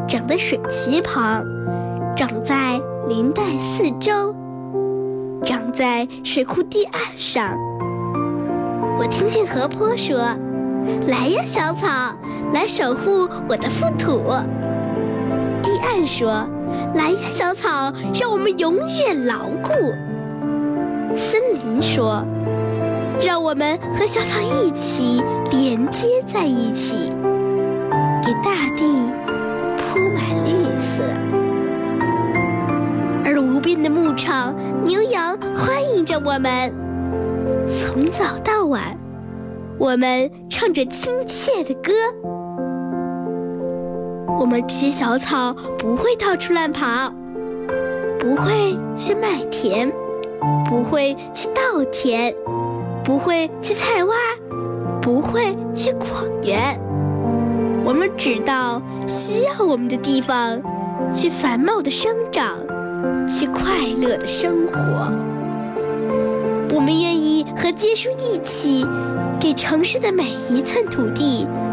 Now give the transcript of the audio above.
长在水渠旁，长在林带四周，长在水库堤岸上。我听见河坡说：“来呀，小草，来守护我的覆土。”堤岸说：“来呀，小草，让我们永远牢固。”森林说：“让我们和小草一起连接在一起，给大地铺满绿色。”而无边的牧场，牛羊欢迎着我们。从早到晚，我们唱着亲切的歌。我们这些小草不会到处乱跑，不会去麦田，不会去稻田，不会去菜洼，不会去广园。我们只到需要我们的地方，去繁茂的生长，去快乐的生活。我们愿意和结束一起，给城市的每一寸土地